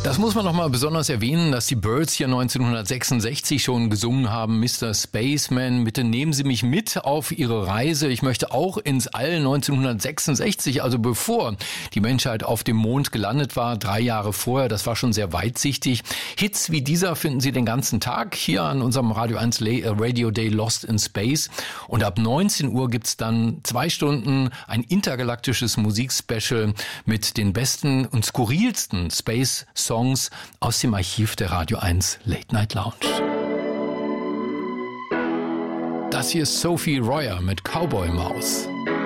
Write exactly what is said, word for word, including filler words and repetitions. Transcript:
Das muss man noch mal besonders erwähnen, dass die Byrds hier neunzehnhundertsechsundsechzig schon gesungen haben. Mister Spaceman, bitte nehmen Sie mich mit auf Ihre Reise. Ich möchte auch ins All. Neunzehnhundertsechsundsechzig, also bevor die Menschheit auf dem Mond gelandet war, drei Jahre vorher. Das war schon sehr weitsichtig. Hits wie dieser finden Sie den ganzen Tag hier an unserem Radio eins Radio Day Lost in Space. Und ab neunzehn Uhr gibt's dann zwei Stunden ein intergalaktisches Musikspecial mit den besten und skurrilsten Space-Songs aus dem Archiv der Radio eins Late Night Lounge. Das hier ist Sophie Royer mit Cowboy Maus.